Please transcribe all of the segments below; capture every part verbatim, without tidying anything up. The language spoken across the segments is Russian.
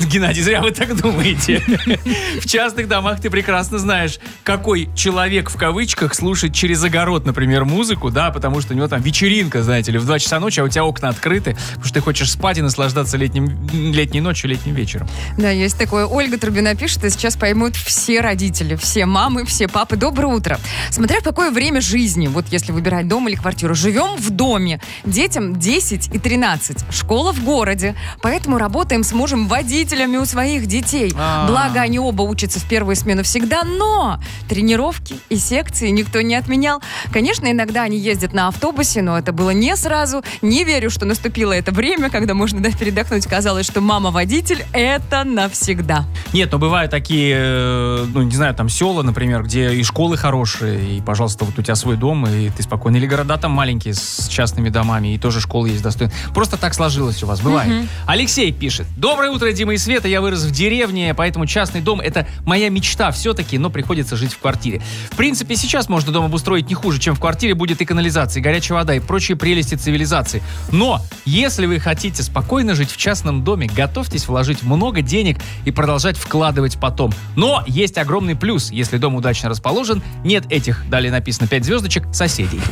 Геннадий, зря вы так думаете. В частных домах ты прекрасно знаешь, какой человек в кавычках слушает через огород, например, музыку, да, потому что у него там вечеринка, знаете ли, в два часа ночи, а у тебя окна открыты, потому что ты хочешь спать и наслаждаться летним, летней ночью, летним вечером. Да, есть такое. Ольга Трубина пишет, и сейчас поймут все родители, все мамы, все папы. Доброе утро. Смотря в какое время жизни, вот если выбирать дом или квартиру, живем в доме. Детям десять и тринадцать. Школа в городе. Поэтому работаем с мужем водителями у своих детей. А-а-а. Благо, они оба учатся в первую смену всегда, но тренировки и секции никто не отменял. Конечно, иногда они ездят на автобусе, но это было не сразу. Не верю, что наступило это время, когда можно дать передохнуть. Казалось, что мама-водитель — это навсегда. Нет, но бывают такие, ну, не знаю, там села, например, где и школы хорошие, и, пожалуйста, вот у тебя свой дом, и ты спокойно. Или города там маленькие, с частными домами, и тоже школы есть достойные. Просто так сложилось у вас, бывает. Uh-huh. Алексей пишет. Доброе утро, Дима и Света. Я вырос в деревне, поэтому частный дом — это моя мечта все-таки, но приходится жить в квартире. В принципе, сейчас можно дом обустроить не хуже, чем в квартире будет и канализация, и горячая вода, и прочие прелести цивилизации. Но, если вы хотите спокойно жить в частном доме, готовьтесь вложить много денег и продолжать вкладывать потом. Но есть огромный плюс. Если дом удачно расположен, нет этих, далее написано пять звездочек, соседей.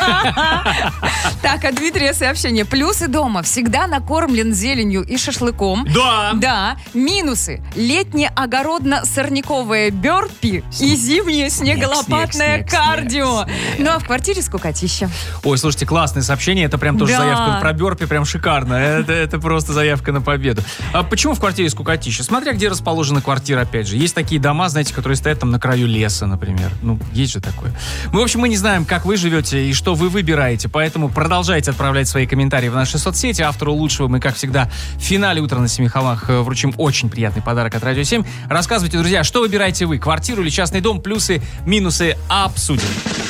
Так, от Дмитрия сообщение. Плюсы дома. Всегда накормлен зеленью и шашлыком. Да. Да. Минусы. Летнее огородно-сорняковое бёрпи и зимнее снеголопатное кардио. Ну а в квартире скукотища. Ой, слушайте, классное сообщение. Это прям тоже Да. заявка про бёрпи, прям шикарно. Это, это просто заявка на победу. А почему в квартире скукотища? Смотря где расположена квартира, опять же. Есть такие дома, знаете, которые стоят там на краю леса, например. Ну, есть же такое. Мы, в общем, мы не знаем, как вы живете и что вы выбираете, поэтому продолжайте отправлять свои комментарии в наши соцсети. Автору лучшего мы, как всегда, в финале «Утра на семи холмах» вручим очень приятный подарок от Радио семь. Рассказывайте, друзья, что выбираете вы? Квартиру или частный дом? Плюсы, минусы обсудим.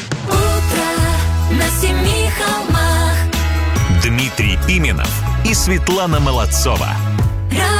Утро на семи холмах. Дмитрий Пименов и Светлана Молодцова.